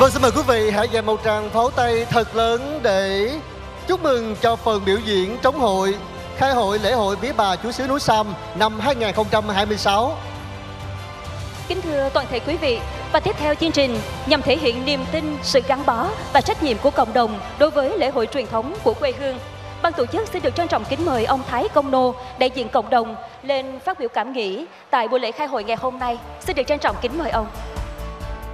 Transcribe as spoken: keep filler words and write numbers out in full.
Vâng, xin mời quý vị hãy dành một tràng pháo tay thật lớn để chúc mừng cho phần biểu diễn trống hội khai hội lễ hội Vía Bà Chúa xứ Núi Sam năm hai nghìn không trăm hai mươi sáu. Kính thưa toàn thể quý vị, và tiếp theo chương trình nhằm thể hiện niềm tin, sự gắn bó và trách nhiệm của cộng đồng đối với lễ hội truyền thống của quê hương, ban tổ chức xin được trân trọng kính mời ông Thái Công Nô, đại diện cộng đồng lên phát biểu cảm nghĩ tại buổi lễ khai hội ngày hôm nay. Xin được trân trọng kính mời ông.